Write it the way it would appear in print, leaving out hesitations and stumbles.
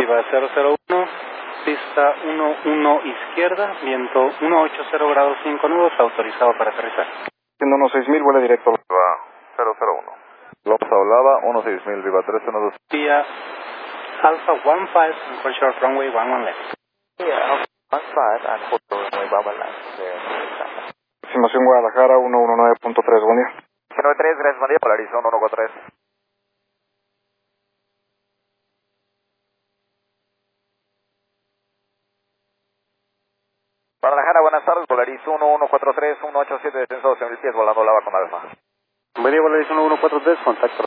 Viva 001, pista 11 izquierda, viento 180 grados 5 nudos, autorizado para aterrizar. Siendo 16.000, vuela directo. Viva 001. López hablaba, 16.000, Viva 312. Vía Alpha 15, and hold short runway 11 left. Yeah, 15 and hold runway 11 left. Estimación Guadalajara, 119.3, buen día. 93, gracias, buen día, Polarizón 143. Guadalajara, buenas tardes, Polarizón 1143, 187, descenso 12.000 pies, volando lava con Alfa. Buen día, Polarizón 143, contacto